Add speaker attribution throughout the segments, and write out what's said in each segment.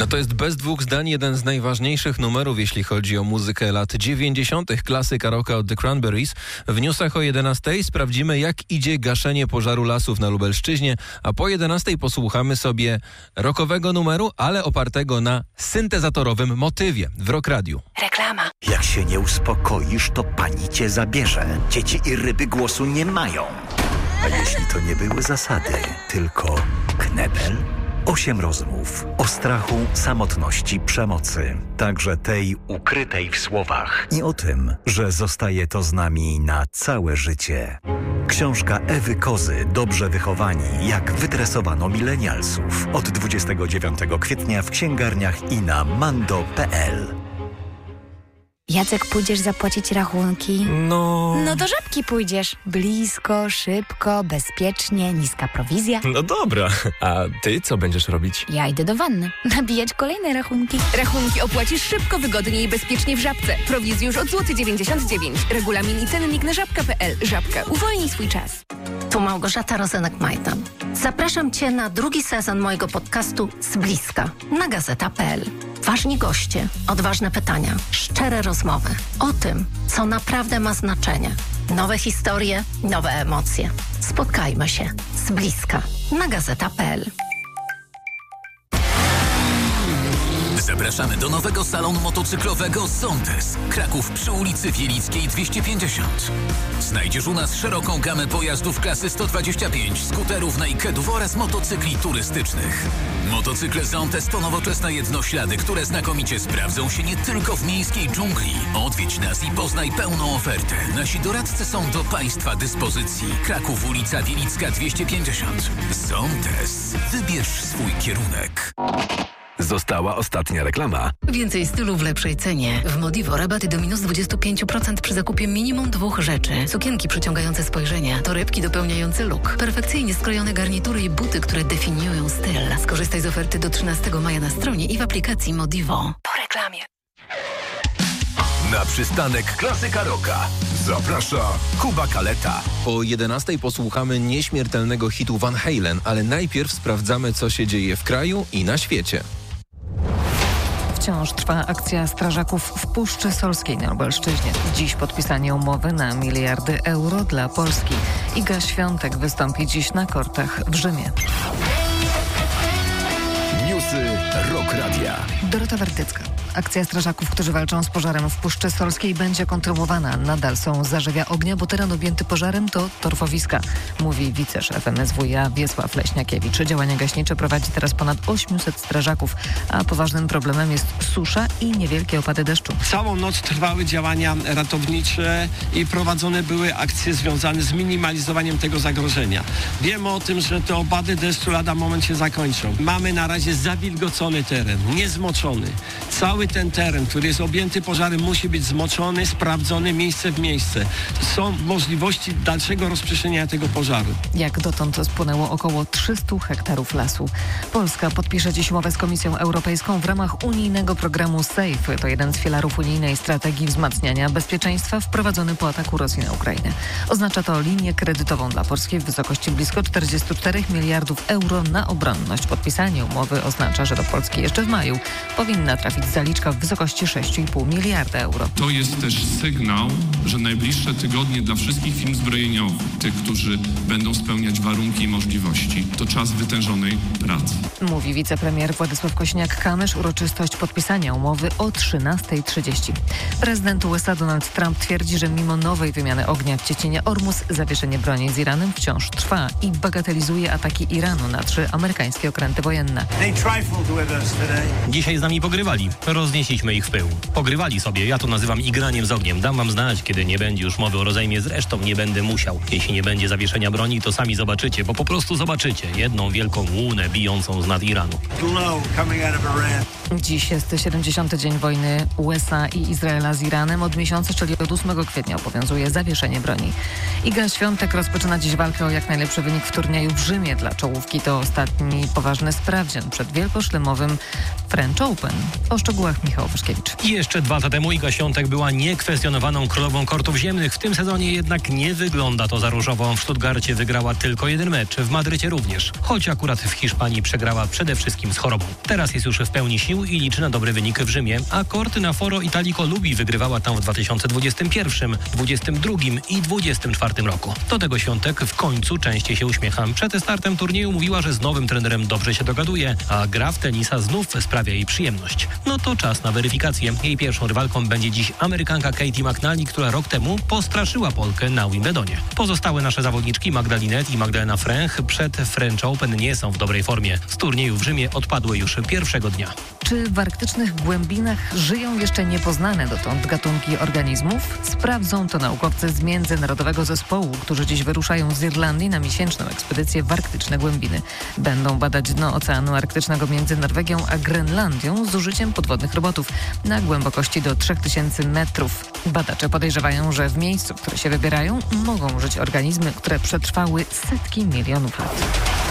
Speaker 1: No to jest bez dwóch zdań jeden z najważniejszych numerów, jeśli chodzi o muzykę lat 90. Klasyka rocka od The Cranberries. W newsach o 11 sprawdzimy, jak idzie gaszenie pożaru lasów na Lubelszczyźnie, a po 11 posłuchamy sobie rockowego numeru, ale opartego na syntezatorowym motywie w Rock Radiu.
Speaker 2: Reklama.
Speaker 3: Jak się nie uspokoisz, to pani cię zabierze. Dzieci i ryby głosu nie mają. A jeśli to nie były zasady, tylko knebel? 8 rozmów o strachu, samotności, przemocy. Także tej ukrytej w słowach. I o tym, że zostaje to z nami na całe życie. Książka Ewy Kozy Dobrze wychowani, jak wytresowano milenialsów. Od 29 kwietnia w księgarniach i na mando.pl.
Speaker 2: Jacek, pójdziesz zapłacić rachunki?
Speaker 1: No
Speaker 2: do Żabki pójdziesz. Blisko, szybko, bezpiecznie, niska prowizja.
Speaker 1: No dobra, a ty co będziesz robić?
Speaker 2: Ja idę do wanny. Nabijać kolejne rachunki.
Speaker 4: Rachunki opłacisz szybko, wygodnie i bezpiecznie w Żabce. Prowizji już od 99 zł. Regulamin i cennik na żabka.pl. Żabka. Uwolnij swój czas.
Speaker 5: Tu Małgorzata Rozenek-Majdan. Zapraszam Cię na drugi sezon mojego podcastu Z bliska na gazeta.pl. Ważni goście, odważne pytania, szczere rozmowy o tym, co naprawdę ma znaczenie. Nowe historie, nowe emocje. Spotkajmy się z bliska na gazeta.pl.
Speaker 6: Zapraszamy do nowego salonu motocyklowego Zontes. Kraków przy ulicy Wielickiej 250. Znajdziesz u nas szeroką gamę pojazdów klasy 125, skuterów, nakedów oraz motocykli turystycznych. Motocykle Zontes to nowoczesne jednoślady, które znakomicie sprawdzą się nie tylko w miejskiej dżungli. Odwiedź nas i poznaj pełną ofertę. Nasi doradcy są do Państwa dyspozycji. Kraków, ulica Wielicka 250. Zontes. Wybierz swój kierunek.
Speaker 7: Została ostatnia reklama.
Speaker 8: Więcej stylu w lepszej cenie. W Modivo rabaty do minus 25% przy zakupie minimum 2 rzeczy. Sukienki przyciągające spojrzenia, torebki dopełniające look, perfekcyjnie skrojone garnitury i buty, które definiują styl. Skorzystaj z oferty do 13 maja na stronie i w aplikacji Modivo.
Speaker 4: Po reklamie.
Speaker 7: Na przystanek Klasyka Rocka zaprasza Kuba Kaleta.
Speaker 1: O 11 posłuchamy nieśmiertelnego hitu Van Halen, ale najpierw sprawdzamy, co się dzieje w kraju i na świecie.
Speaker 9: Wciąż trwa akcja strażaków w Puszczy Solskiej na Lubelszczyźnie. Dziś podpisanie umowy na miliardy euro dla Polski. Iga Świątek wystąpi dziś na kortach w Rzymie.
Speaker 7: Newsy Rock Radia.
Speaker 9: Dorota Wertycka. Akcja strażaków, którzy walczą z pożarem w Puszczy Solskiej, będzie kontynuowana. Nadal są zarzewia ognia, bo teren objęty pożarem to torfowiska, mówi wiceszef MSWiA Wiesław Leśniakiewicz. Działania gaśnicze prowadzi teraz ponad 800 strażaków, a poważnym problemem jest susza i niewielkie opady deszczu.
Speaker 10: Całą noc trwały działania ratownicze i prowadzone były akcje związane z minimalizowaniem tego zagrożenia. Wiemy o tym, że te opady deszczu lada moment się zakończą. Mamy na razie zawilgocony teren, niezmoczony. Cały ten teren, który jest objęty pożarem, musi być zmoczony, sprawdzony miejsce w miejsce. Są możliwości dalszego rozprzestrzeniania tego pożaru.
Speaker 9: Jak dotąd spłonęło około 300 hektarów lasu. Polska podpisze dziś umowę z Komisją Europejską w ramach unijnego programu SAFE. To jeden z filarów unijnej strategii wzmacniania bezpieczeństwa wprowadzony po ataku Rosji na Ukrainę. Oznacza to linię kredytową dla Polski w wysokości blisko 44 miliardów euro na obronność. Podpisanie umowy oznacza, że do Polski jeszcze w maju powinna trafić zaliczka w wysokości 6,5 miliarda euro.
Speaker 11: To jest też sygnał, że najbliższe tygodnie dla wszystkich firm zbrojeniowych, tych, którzy będą spełniać warunki i możliwości, to czas wytężonej pracy.
Speaker 9: Mówi wicepremier Władysław Kosiniak-Kamysz. Uroczystość podpisania umowy o 13:30. Prezydent USA Donald Trump twierdzi, że mimo nowej wymiany ognia w Ciecinie Ormus zawieszenie broni z Iranem wciąż trwa i bagatelizuje ataki Iranu na 3 amerykańskie okręty wojenne.
Speaker 12: Dzisiaj z nami pogrywali. Roznieśliśmy ich w pył. Pogrywali sobie, ja to nazywam igraniem z ogniem. Dam wam znać, kiedy nie będzie już mowy o rozejmie, zresztą nie będę musiał. Jeśli nie będzie zawieszenia broni, to sami zobaczycie, bo po prostu zobaczycie jedną wielką łunę bijącą z nad Iranu.
Speaker 9: Dziś jest 70. dzień wojny USA i Izraela z Iranem. Od miesiąca, czyli od 8 kwietnia obowiązuje zawieszenie broni. Iga Świątek rozpoczyna dziś walkę o jak najlepszy wynik w turnieju w Rzymie dla czołówki. To ostatni poważny sprawdzian przed wielkoszlemowym French Open. O szczegółach Michał Wyszkiewicz.
Speaker 12: Jeszcze 2 lata temu Iga Świątek była niekwestionowaną królową kortów ziemnych. W tym sezonie jednak nie wygląda to za różowo. W Stuttgarcie wygrała tylko 1 mecz, w Madrycie również. Choć akurat w Hiszpanii przegrała przede wszystkim z chorobą. Teraz jest już w pełni sił i liczy na dobry wynik w Rzymie, a korty na Foro Italico Lubi wygrywała tam w 2021, 2022 i 2024 roku. Do tego Świątek w końcu częściej się uśmiecha. Przed startem turnieju mówiła, że z nowym trenerem dobrze się dogaduje, a gra w tenisa znów sprawia jej przyjemność. No to czas na weryfikację. Jej pierwszą rywalką będzie dziś Amerykanka Katie McNally, która rok temu postraszyła Polkę na Wimbledonie. Pozostałe nasze zawodniczki Magda Linette i Magdalena Fręch przed French Open nie są w dobrej formie. Z turnieju w Rzymie odpadły już pierwszego dnia.
Speaker 9: Czy w arktycznych głębinach żyją jeszcze niepoznane dotąd gatunki organizmów? Sprawdzą to naukowcy z Międzynarodowego Zespołu, którzy dziś wyruszają z Irlandii na miesięczną ekspedycję w arktyczne głębiny. Będą badać dno Oceanu Arktycznego między Norwegią a Grenlandią z użyciem podwodnych robotów na głębokości do 3000 metrów. Badacze podejrzewają, że w miejscu, w które się wybierają, mogą żyć organizmy, które przetrwały setki milionów lat.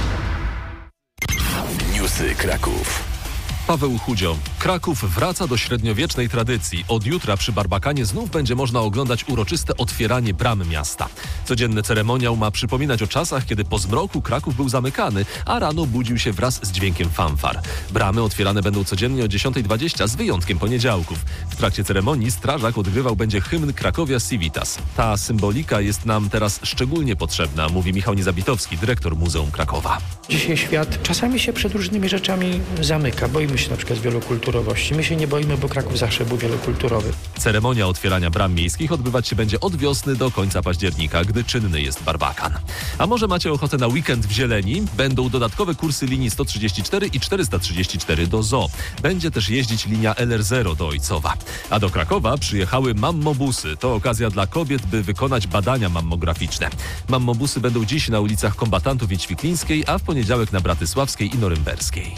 Speaker 7: Newsy Kraków.
Speaker 13: Paweł Chudzio. Kraków wraca do średniowiecznej tradycji. Od jutra przy Barbakanie znów będzie można oglądać uroczyste otwieranie bram miasta. Codzienny ceremoniał ma przypominać o czasach, kiedy po zmroku Kraków był zamykany, a rano budził się wraz z dźwiękiem fanfar. Bramy otwierane będą codziennie o 10:20 z wyjątkiem poniedziałków. W trakcie ceremonii strażak odgrywał będzie hymn Krakowia Civitas. Ta symbolika jest nam teraz szczególnie potrzebna, mówi Michał Niezabitowski, dyrektor Muzeum Krakowa.
Speaker 14: Dzisiaj świat czasami się przed różnymi rzeczami zamyka. Boimy się na przykład wielokulturowości. My się nie boimy, bo Kraków zawsze był wielokulturowy.
Speaker 13: Ceremonia otwierania bram miejskich odbywać się będzie od wiosny do końca października, gdy czynny jest Barbakan. A może macie ochotę na weekend w zieleni? Będą dodatkowe kursy linii 134 i 434 do ZOO. Będzie też jeździć linia LR0 do Ojcowa. A do Krakowa przyjechały mammobusy. To okazja dla kobiet, by wykonać badania mammograficzne. Mammobusy będą dziś na ulicach Kombatantów i Ćwiklińskiej, a w poniedziałek na Bratysławskiej i Norymberskiej.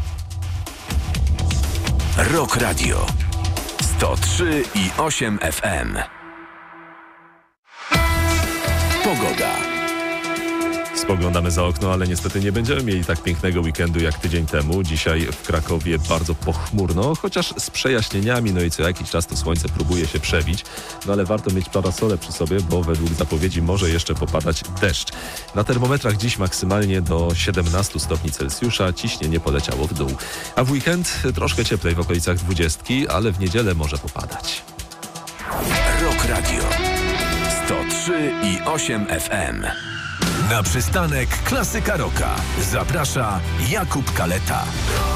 Speaker 7: Rock Radio 103,8 FM. Pogoda.
Speaker 13: Spoglądamy za okno, ale niestety nie będziemy mieli tak pięknego weekendu jak tydzień temu. Dzisiaj w Krakowie bardzo pochmurno, chociaż z przejaśnieniami, no i co jakiś czas to słońce próbuje się przebić. No ale warto mieć parasole przy sobie, bo według zapowiedzi może jeszcze popadać deszcz. Na termometrach dziś maksymalnie do 17 stopni Celsjusza, ciśnienie poleciało w dół. A w weekend troszkę cieplej w okolicach 20, ale w niedzielę może popadać.
Speaker 7: Rock Radio 103,8 FM. Na przystanek Klasyka Rocka zaprasza Jakub Kaleta.